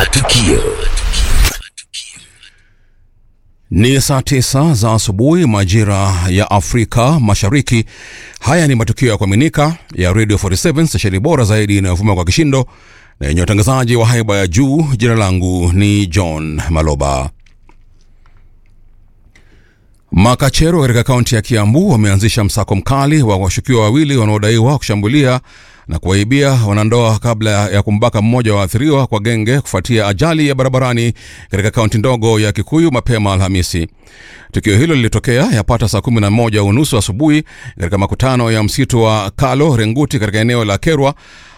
Matukio. Ni saa 9 za asubuhi majira ya Afrika Mashariki. Haya ni matukio ya kuaminika ya Radio 47, stesheni bora zaidi inayovuma kwa kishindo na yenye utangazaji wa haiba ya juu. Jina langu ni John Maloba. Makachero katika kaunti ya Kiambu wameanzisha msako mkali wa washukiwa wawili wanaodaiwa kushambulia na kuwaibia wanandoa kabla ya kumbaka mmoja wa waathiriwa kwa genge kufuatia ajali ya barabarani katika kaunti ndogo ya Kikuyu mapema Alhamisi. Tukio hilo lilitokea yapata saa 11:30 asubuhi katika makutano ya msitu wa Kalo Renguti katika eneo la Kerwa,